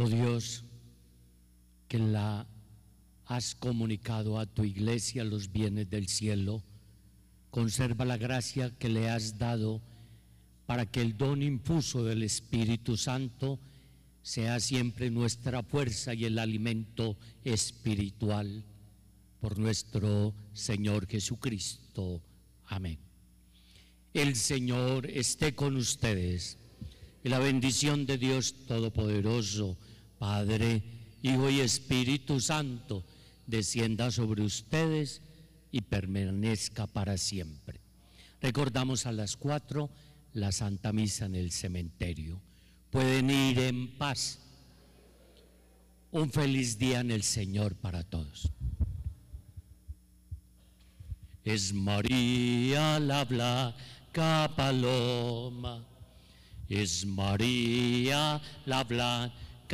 Oh Dios, que la has comunicado a tu iglesia los bienes del cielo, conserva la gracia que le has dado para que el don infuso del Espíritu Santo sea siempre nuestra fuerza y el alimento espiritual. Por nuestro Señor Jesucristo. Amén. El Señor esté con ustedes. Y la bendición de Dios Todopoderoso, Padre, Hijo y Espíritu Santo, descienda sobre ustedes y permanezca para siempre. Recordamos a las 4 la Santa Misa en el cementerio. Pueden ir en paz. Un feliz día en el Señor para todos. Es María la blanca paloma, es María la blanca